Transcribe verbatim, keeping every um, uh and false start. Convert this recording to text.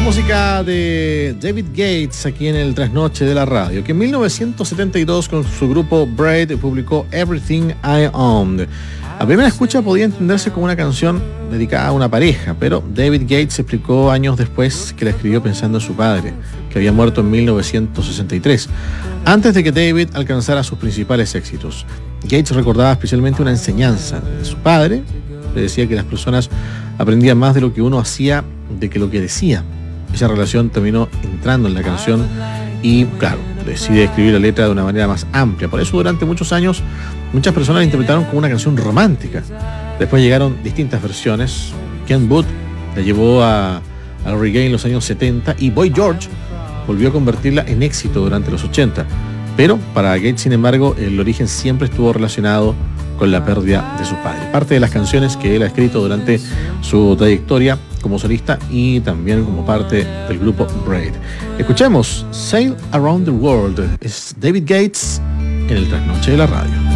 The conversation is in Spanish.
música de David Gates aquí en el Trasnoche de la Radio, que en mil novecientos setenta y dos con su grupo Braid publicó Everything I Owned. A primera escucha podía entenderse como una canción dedicada a una pareja, pero David Gates explicó años después que la escribió pensando en su padre, que había muerto en mil novecientos sesenta y tres, antes de que David alcanzara sus principales éxitos. Gates recordaba especialmente una enseñanza de su padre. Le decía que las personas aprendían más de lo que uno hacía de que lo que decía. Esa relación terminó entrando en la canción y, claro, decide escribir la letra de una manera más amplia. Por eso durante muchos años muchas personas la interpretaron como una canción romántica. Después llegaron distintas versiones. Ken Booth la llevó a, al reggae en los años setenta y Boy George volvió a convertirla en éxito durante los ochenta. Pero para Gates, sin embargo, el origen siempre estuvo relacionado con la pérdida de su padre. Parte de las canciones que él ha escrito durante su trayectoria como solista y también como parte del grupo Braid. Escuchemos Sail Around the World. Es David Gates en el Trasnoche de la Radio.